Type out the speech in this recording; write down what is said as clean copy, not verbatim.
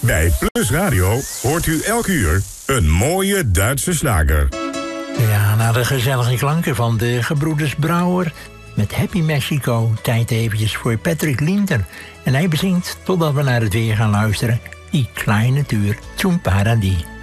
Bij Plus Radio hoort u elk uur een mooie Duitse slager. Ja, naar de gezellige klanken van de gebroeders Brouwer met Happy Mexico. Tijd eventjes voor Patrick Linder. En hij bezingt, totdat we naar het weer gaan luisteren, Die kleine Tür zum Paradies.